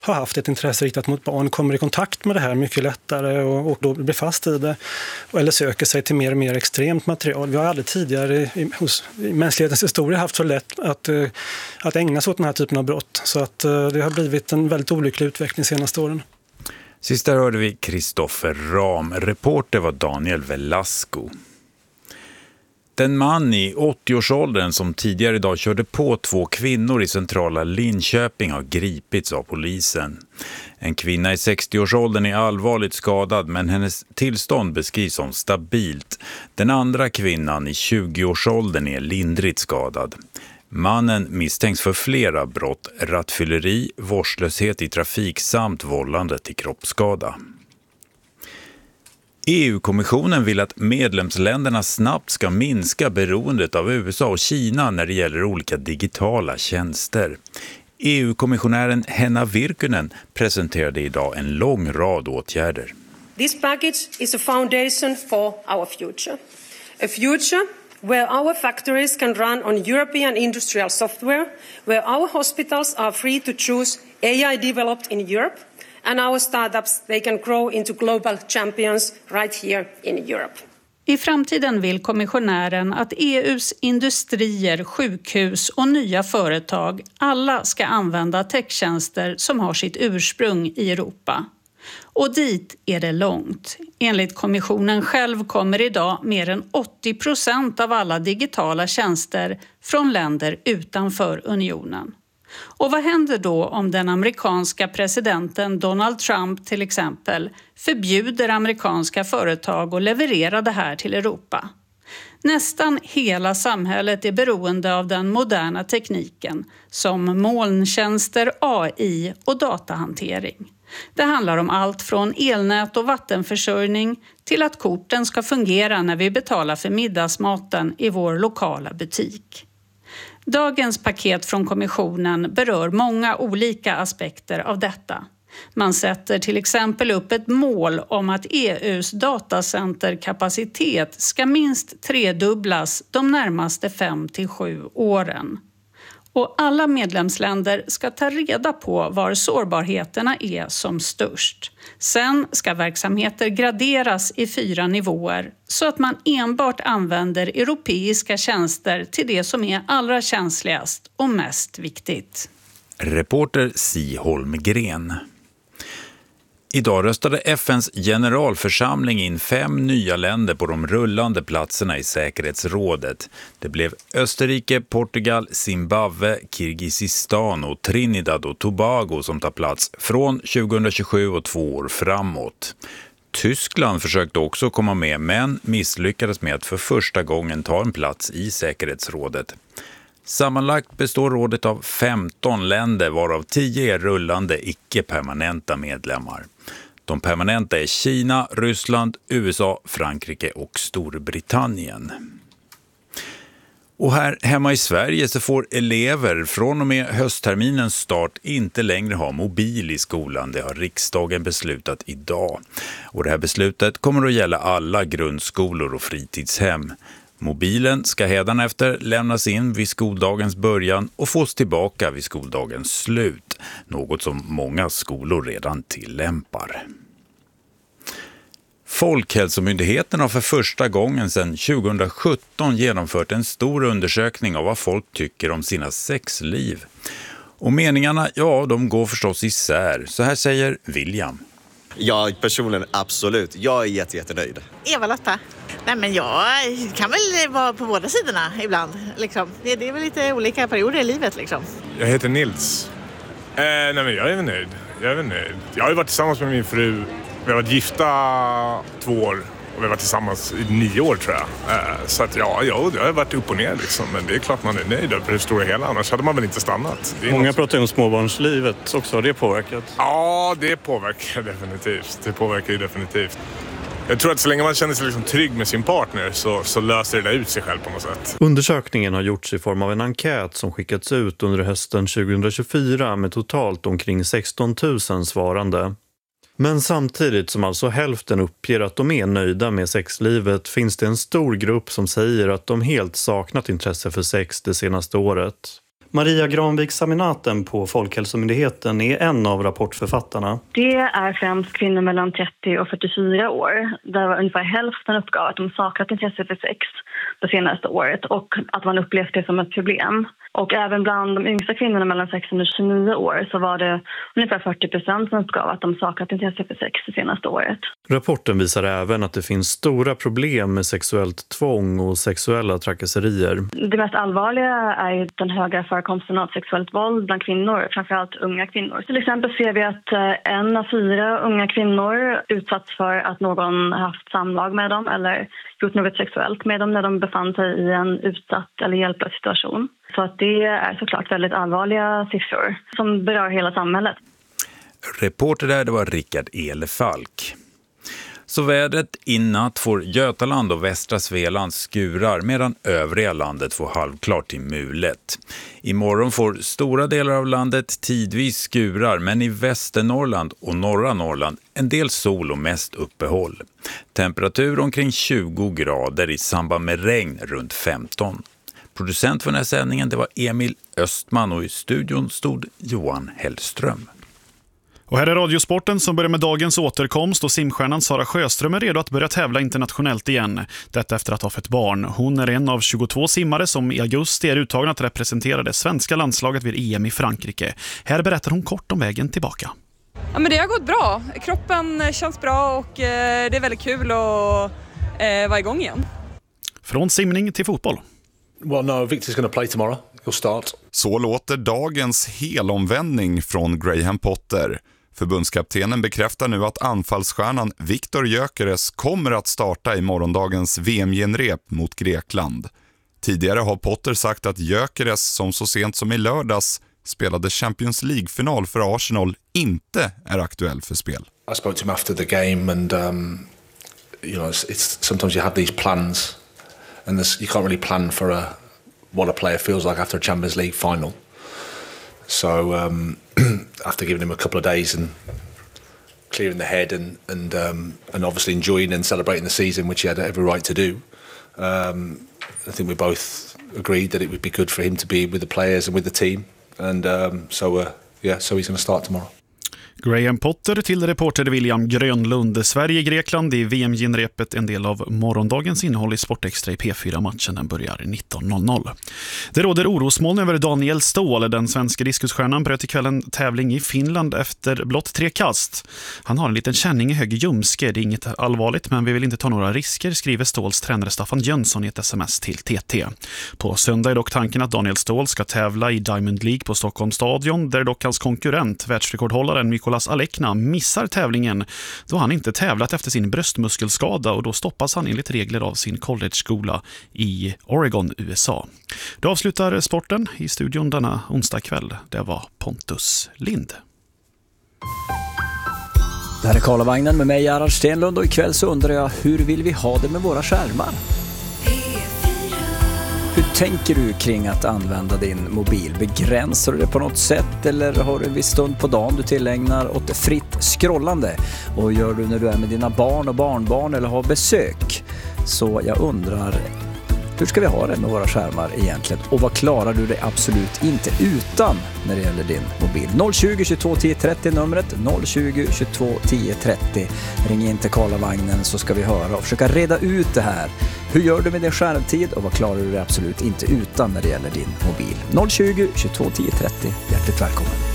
har haft ett intresse riktat mot barn kommer i kontakt med det här mycket lättare och då blir fast i det eller söker sig till mer och mer extremt material. Vi har aldrig tidigare i mänsklighetens historia haft så lätt att ägna sig åt den här typen av brott. Så att det har blivit en väldigt olycklig utveckling de senaste åren. Sist där hörde vi Kristoffer Ram. Reporter var Daniel Velasco. Den man i 80-årsåldern som tidigare idag körde på 2 kvinnor i centrala Linköping har gripits av polisen. En kvinna i 60-årsåldern är allvarligt skadad men hennes tillstånd beskrivs som stabilt. Den andra kvinnan i 20-årsåldern är lindrigt skadad. Mannen misstänks för flera brott, rattfylleri, vårdslöshet i trafik samt vållande till kroppsskada. EU-kommissionen vill att medlemsländerna snabbt ska minska beroendet av USA och Kina när det gäller olika digitala tjänster. EU-kommissionären Henna Virkkunen presenterade idag en lång rad åtgärder. This package is a foundation for our future. A future where our factories can run on European industrial software, where our hospitals are free to choose AI developed in Europe, and our startups, they can grow into global champions right here in Europe. I framtiden vill kommissionären att EUs industrier, sjukhus och nya företag alla ska använda techtjänster som har sitt ursprung i Europa. Och dit är det långt. Enligt kommissionen själv kommer idag mer än 80% av alla digitala tjänster från länder utanför unionen. Och vad händer då om den amerikanska presidenten Donald Trump till exempel förbjuder amerikanska företag att leverera det här till Europa? Nästan hela samhället är beroende av den moderna tekniken som molntjänster, AI och datahantering. Det handlar om allt från elnät och vattenförsörjning till att korten ska fungera när vi betalar för middagsmaten i vår lokala butik. Dagens paket från kommissionen berör många olika aspekter av detta. Man sätter till exempel upp ett mål om att EUs datacenterkapacitet ska minst tredubblas de närmaste 5-7 åren. Och alla medlemsländer ska ta reda på var sårbarheterna är som störst. Sen ska verksamheter graderas i 4 nivåer så att man enbart använder europeiska tjänster till det som är allra känsligast och mest viktigt. Reporter Si Holmgren. Idag röstade FNs generalförsamling in 5 nya länder på de rullande platserna i säkerhetsrådet. Det blev Österrike, Portugal, Zimbabwe, Kirgizistan och Trinidad och Tobago som tar plats från 2027 och 2 år framåt. Tyskland försökte också komma med men misslyckades med att för första gången ta en plats i säkerhetsrådet. Sammanlagt består rådet av 15 länder varav 10 är rullande icke-permanenta medlemmar. De permanenta är Kina, Ryssland, USA, Frankrike och Storbritannien. Och här hemma i Sverige så får elever från och med höstterminens start inte längre ha mobil i skolan. Det har riksdagen beslutat idag. Och det här beslutet kommer att gälla alla grundskolor och fritidshem. Mobilen ska hädanefter lämnas in vid skoldagens början och fås tillbaka vid skoldagens slut. Något som många skolor redan tillämpar. Folkhälsomyndigheten har för första gången sedan 2017 genomfört en stor undersökning av vad folk tycker om sina sexliv. Och meningarna, ja, de går förstås isär. Så här säger William. Ja, personligen absolut. Jag är jättenöjd. Eva-Lotta. Nej, men jag kan väl vara på båda sidorna ibland. Liksom. Det är väl lite olika perioder i livet. Liksom. Jag heter Nils. Nej, men jag är väl nöjd. Jag har ju varit tillsammans med min fru. Vi har varit gifta 2 år och vi har varit tillsammans i 9 år tror jag. Så att ja, jag har varit upp och ner liksom. Men det är klart man är nöjd över det stora hela. Annars hade man väl inte stannat. Många pratar om småbarnslivet också. Har det påverkat? Ja, det påverkar definitivt. Jag tror att så länge man känner sig liksom trygg med sin partner så löser det där ut sig själv på något sätt. Undersökningen har gjorts i form av en enkät som skickats ut under hösten 2024 med totalt omkring 16 000 svarande. Men samtidigt som alltså hälften uppger att de är nöjda med sexlivet finns det en stor grupp som säger att de helt saknat intresse för sex det senaste året. Maria Granvik-Saminaten på Folkhälsomyndigheten är en av rapportförfattarna. Det är främst kvinnor mellan 30 och 44 år. Där var ungefär hälften uppgav att de saknat intresse för sex det senaste året och att man upplevt det som ett problem. Och även bland de yngsta kvinnorna mellan 16 och 29 år så var det ungefär 40% som uppgav att de saknat intresse för sex det senaste året. Rapporten visar även att det finns stora problem med sexuellt tvång och sexuella trakasserier. Det mest allvarliga är ju den höga förekomsten av sexuellt våld bland kvinnor, framförallt unga kvinnor. Till exempel ser vi att 1 av 4 unga kvinnor utsatts för att någon haft samlag med dem eller gjort något sexuellt med dem när de befann sig i en utsatt eller hjälplös situation. Så att det är såklart väldigt allvarliga siffror som berör hela samhället. Reporter där, det var Rickard Elefalk. Så vädret i natt får Götaland och västra Svealand skurar medan övriga landet får halvklart till mulet. Imorgon får stora delar av landet tidvis skurar men i Västernorrland och norra Norrland en del sol och mest uppehåll. Temperatur omkring 20 grader i samband med regn runt 15. Producent för den här sändningen det var Emil Östman och i studion stod Johan Hellström. Och här är Radiosporten som börjar med dagens återkomst och simstjärnan Sara Sjöström är redo att börja tävla internationellt igen. Detta efter att ha fått barn. Hon är en av 22 simmare som i augusti är uttagna att representera det svenska landslaget vid EM i Frankrike. Här berättar hon kort om vägen tillbaka. Ja, men det har gått bra. Kroppen känns bra och det är väldigt kul att vara igång igen. Från simning till fotboll. Well, no, Victor's going to play tomorrow. He'll start. Så låter dagens helomvändning från Graham Potter. Förbundskaptenen bekräftar nu att anfallsstjärnan Viktor Gyökeres kommer att starta i morgondagens VM-genrep mot Grekland. Tidigare har Potter sagt att Gyökeres, som så sent som i lördags spelade Champions League-final för Arsenal, inte är aktuell för spel. I spoke to him after the game and you know, it's sometimes you have these plans and you can't really plan for what a player feels like after a Champions League final. So after giving him a couple of days and clearing the head and obviously enjoying and celebrating the season, which he had every right to do, I think we both agreed that it would be good for him to be with the players and with the team. And so he's going to start tomorrow. Graham Potter till reporter William Grönlund. Sverige-Grekland i VM-genrepet en del av morgondagens innehåll i Sportextra i P4-matchen. Den börjar 19.00. Det råder orosmoln över Daniel Ståhl. Den svenska diskusstjärnan bröt ikväll en tävling i Finland efter blott 3 kast. Han har en liten känning i höger ljumske. Det är inget allvarligt men vi vill inte ta några risker, skriver Ståhls tränare Staffan Jönsson i ett sms till TT. På söndag är dock tanken att Daniel Ståhl ska tävla i Diamond League på Stockholms stadion där dock hans konkurrent, världsrekordhållaren Mikolas Alekna, missar tävlingen då han inte tävlat efter sin bröstmuskelskada och då stoppas han enligt regler av sin collegeskola i Oregon, USA. Det avslutar sporten i studion denna onsdag kväll. Det var Pontus Lind. Det här är Karlavagnen med mig, Gerhard Stenlund, och ikväll så undrar jag, hur vill vi ha det med våra skärmar? Hur tänker du kring att använda din mobil? Begränsar du det på något sätt eller har du en viss stund på dagen du tillägnar åt fritt scrollande? Och gör du när du är med dina barn och barnbarn eller har besök? Så jag undrar, hur ska vi ha det med våra skärmar egentligen? Och vad klarar du dig absolut inte utan när det gäller din mobil? 020 22 10 30 numret, 020 22 10 30. Ring in till Karlavagnen så ska vi höra och försöka reda ut det här. Hur gör du med din skärmtid och vad klarar du dig absolut inte utan när det gäller din mobil? 020 22 10 30. Hjärtligt välkommen.